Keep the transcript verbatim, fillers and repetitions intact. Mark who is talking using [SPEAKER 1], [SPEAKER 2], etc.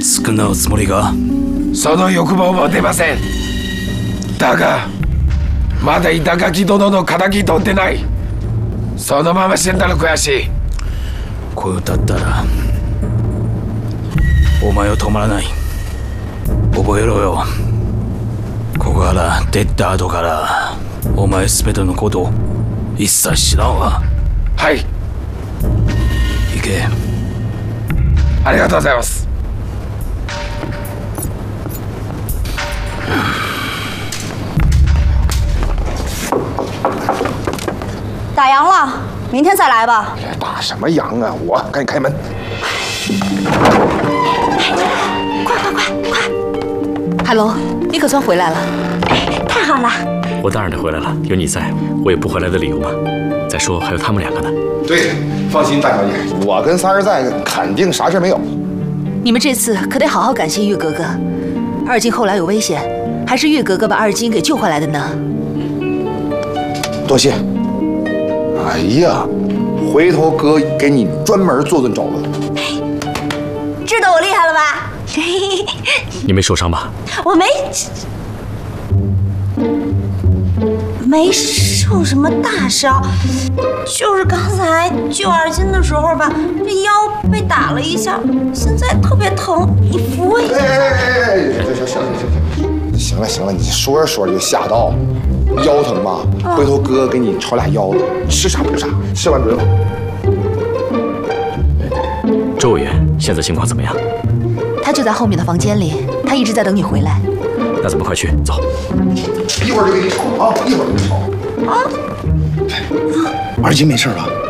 [SPEAKER 1] 救うつもりか？
[SPEAKER 2] その欲望も出ません。だがまだ板垣殿の敵取ってない。そのまま死んだら悔しい。
[SPEAKER 1] こうだったらお前は止まらない。覚えろよ。ここから出た後からお前すべてのこと一切知らんわ。
[SPEAKER 2] はい。
[SPEAKER 1] 行け。
[SPEAKER 2] ありがとうございます。
[SPEAKER 3] 打烊了，明天再来吧。
[SPEAKER 4] 打什么烊啊！我赶紧开门。
[SPEAKER 3] 快快快快！
[SPEAKER 5] 海龙，你可算回来了。
[SPEAKER 3] 太好了。
[SPEAKER 6] 我当然得回来了，有你在，我有不回来的理由吗？再说还有他们两个呢。
[SPEAKER 4] 对，放心，大小姐，我跟三儿在，肯定啥事没有。
[SPEAKER 5] 你们这次可得好好感谢月格格。二金后来有危险，还是月格格把二金给救回来的呢。
[SPEAKER 4] 多谢。哎呀，回头哥给你专门做顿肘子。
[SPEAKER 3] 知道我厉害了吧？
[SPEAKER 6] 你没受伤吧？
[SPEAKER 3] 我没，没受什么大伤，就是刚才救二金的时候吧，这腰被打了一下，现在特别疼。你扶我一下。
[SPEAKER 4] 哎哎哎哎！行行行行行，行了行了，你说着说着就吓到了。腰疼吧？回头哥给你炒俩腰子，吃啥补啥，吃完准好。
[SPEAKER 6] 周委员现在情况怎么样？
[SPEAKER 5] 他就在后面的房间里，他一直在等你回来。
[SPEAKER 6] 那咱们快去，走。
[SPEAKER 4] 一会儿就给你炒啊，一会儿就给你炒。啊！二金没事吧？